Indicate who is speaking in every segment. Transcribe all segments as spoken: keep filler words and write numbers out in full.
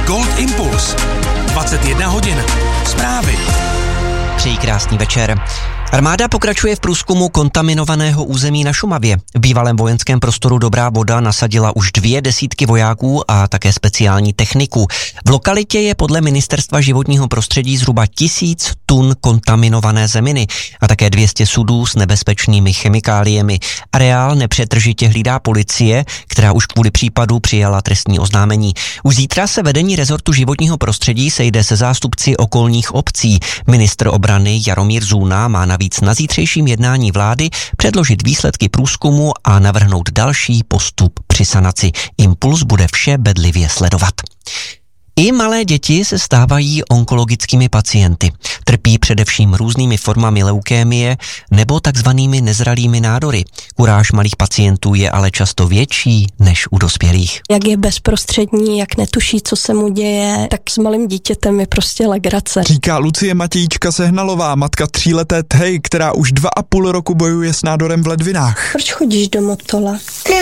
Speaker 1: Gold Impuls. dvacet jedna hodin. Zprávy.
Speaker 2: Přeji krásný večer. Armáda pokračuje v průzkumu kontaminovaného území na Šumavě. V bývalém vojenském prostoru Dobrá Voda nasadila už dvě desítky vojáků a také speciální techniku. V lokalitě je podle Ministerstva životního prostředí zhruba tisíc tun kontaminované zeminy a také dvě stě sudů s nebezpečnými chemikáliemi. Areál nepřetržitě hlídá policie, která už kvůli případu přijala trestní oznámení. Už zítra se vedení rezortu životního prostředí sejde se zástupci okolních obcí. Ministr obrany Jaromír Zůna má na Víc na zítřejším jednání vlády předložit výsledky průzkumu a navrhnout další postup při sanaci. Impuls bude vše bedlivě sledovat. I malé děti se stávají onkologickými pacienty. Trpí především různými formami leukémie nebo takzvanými nezralými nádory. Kuráž malých pacientů je ale často větší než u dospělých.
Speaker 3: Jak je bezprostřední, jak netuší, co se mu děje, tak s malým dítětem je prostě legrace.
Speaker 4: Říká Lucie Matějíčka Sehnalová, matka tříleté Thej, která už dva a půl roku bojuje s nádorem v ledvinách.
Speaker 3: Proč chodíš do Motola?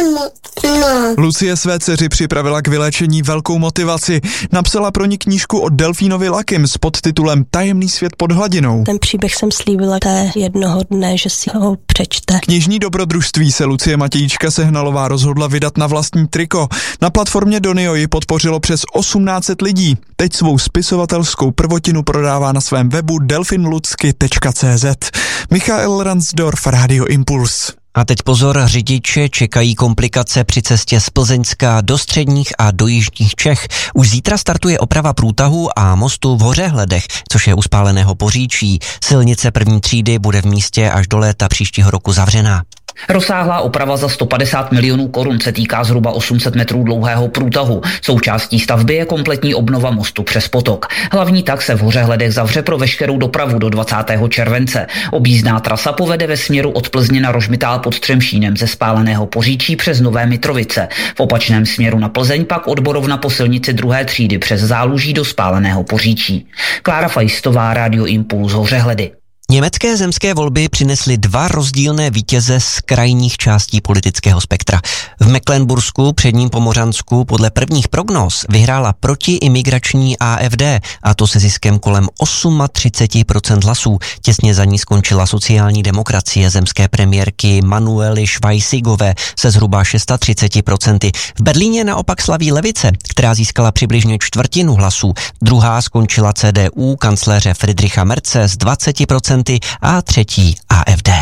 Speaker 4: No. Lucie své dceři připravila k vyléčení velkou motivaci. Napsala pro ní knížku o delfínovi Lakim s podtitulem Tajemný svět pod hladinou.
Speaker 3: Ten příběh jsem slíbila té jednoho dne, že si ho přečte.
Speaker 4: Knižní dobrodružství se Lucie Matějíčka Sehnalová rozhodla vydat na vlastní triko. Na platformě Donio ji podpořilo přes osmnáct set lidí. Teď svou spisovatelskou prvotinu prodává na svém webu delfinlucky tečka cé zet. Michael Ransdorf, Radio Impuls.
Speaker 2: A teď pozor, řidiče čekají komplikace při cestě z Plzeňska do středních a do jižních Čech. Už zítra startuje oprava průtahu a mostu v Hořehledech, což je u Spáleného Poříčí. Silnice první třídy bude v místě až do léta příštího roku zavřená.
Speaker 5: Rozsáhlá oprava za sto padesát milionů korun se týká zhruba osm set metrů dlouhého průtahu. Součástí stavby je kompletní obnova mostu přes potok. Hlavní tak se v Hořehledech zavře pro veškerou dopravu do dvacátého července. Objízdná trasa povede ve směru od Plzně na Rožmitál pod Třemšínem ze Spáleného Poříčí přes Nové Mitrovice. V opačném směru na Plzeň pak od Borovna po silnici druhé třídy přes Záluží do Spáleného Poříčí. Klára Fajstová, Radio Impuls, Hořehledy.
Speaker 2: Německé zemské volby přinesly dva rozdílné vítěze z krajních částí politického spektra. V Mecklenbursku, předním Pomořansku, podle prvních prognóz vyhrála protiimigrační A F D, a to se ziskem kolem třicet osm procent hlasů. Těsně za ní skončila sociální demokracie zemské premiérky Manuely Schweisigové se zhruba třicet šest procent. V Berlíně naopak slaví levice, která získala přibližně čtvrtinu hlasů. Druhá skončila C D U kancléře Friedricha Merze s dvaceti procenty a třetí A F D.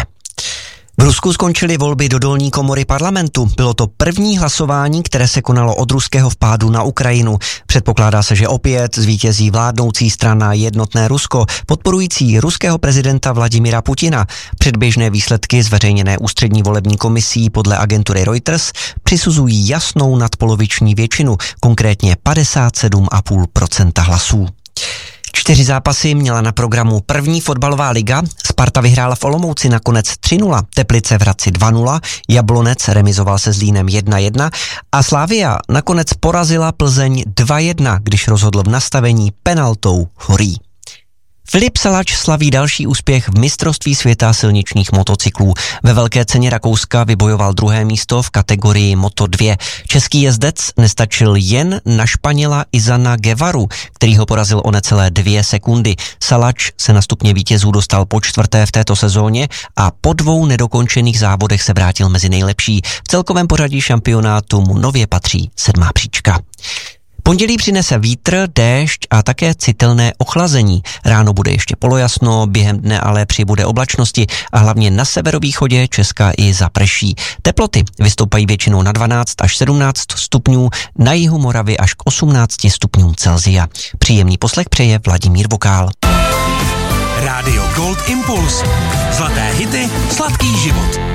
Speaker 2: V Rusku skončily volby do dolní komory parlamentu. Bylo to první hlasování, které se konalo od ruského vpádu na Ukrajinu. Předpokládá se, že opět zvítězí vládnoucí strana Jednotné Rusko, podporující ruského prezidenta Vladimira Putina. Předběžné výsledky zveřejněné ústřední volební komisí podle agentury Reuters přisuzují jasnou nadpoloviční většinu, konkrétně padesát sedm celá pět procenta hlasů. Čtyři zápasy měla na programu první fotbalová liga. Sparta vyhrála v Olomouci nakonec tři nula, Teplice v Hradci dva nula, Jablonec remizoval se Zlínem jedna jedna a Slavia nakonec porazila Plzeň dva jedna, když rozhodl v nastavení penaltou Horí. Filip Salač slaví další úspěch v mistrovství světa silničních motocyklů. Ve Velké ceně Rakouska vybojoval druhé místo v kategorii Moto dva. Český jezdec nestačil jen na Španěla Izana Guevaru, který ho porazil o necelé dvě sekundy. Salač se na stupně vítězů dostal po čtvrté v této sezóně a po dvou nedokončených závodech se vrátil mezi nejlepší. V celkovém pořadí šampionátu mu nově patří sedmá příčka. Pondělí přinese vítr, déšť a také citelné ochlazení. Ráno bude ještě polojasno, během dne ale přibude oblačnosti a hlavně na severovýchodě Česka i zaprší. Teploty vystoupají většinou na dvanáct až sedmnáct stupňů, na jihu Moravy až k osmnácti stupňům Celsia. Příjemný poslech přeje Vladimír Vokál.
Speaker 1: Radio Gold Impuls. Zlaté hity, sladký život.